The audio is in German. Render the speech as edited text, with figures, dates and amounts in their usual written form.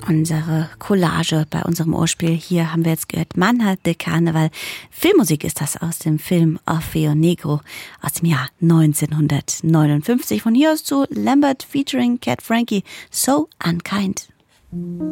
unsere Collage bei unserem Ohrspiel. Hier haben wir jetzt gehört Manna de Carnaval. Filmmusik ist das aus dem Film Orfeo Negro aus dem Jahr 1959. Von hier aus zu Lambert featuring Cat Frankie, So Unkind.